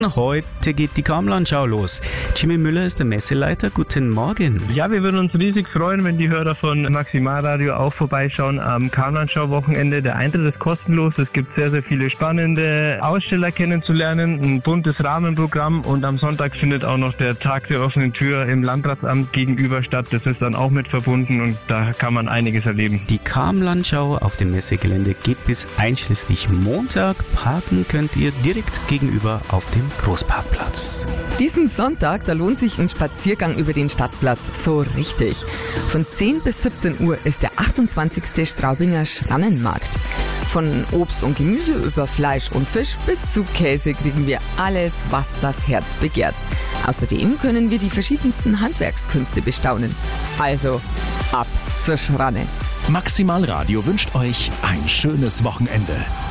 Heute geht die Kamlandschau los. Jimmy Müller ist der Messeleiter. Guten Morgen. Ja, wir würden uns riesig freuen, wenn die Hörer von Maximalradio auch vorbeischauen am Kamlandschau-Wochenende. Der Eintritt ist kostenlos. Es gibt sehr, sehr viele spannende Aussteller kennenzulernen, ein buntes Rahmenprogramm und am Sonntag findet auch noch der Tag der offenen Tür im Landratsamt gegenüber statt. Das ist dann auch mit verbunden und da kann man einiges erleben. Die Kamlandschau auf dem Messegelände geht bis einschließlich Montag. Parken könnt ihr direkt gegenüber auf dem Großparkplatz. Diesen Sonntag, da lohnt sich ein Spaziergang über den Stadtplatz so richtig. Von 10 bis 17 Uhr ist der 28. Straubinger Schrannenmarkt. Von Obst und Gemüse über Fleisch und Fisch bis zu Käse kriegen wir alles, was das Herz begehrt. Außerdem können wir die verschiedensten Handwerkskünste bestaunen. Also, ab zur Schranne. Maximalradio wünscht euch ein schönes Wochenende.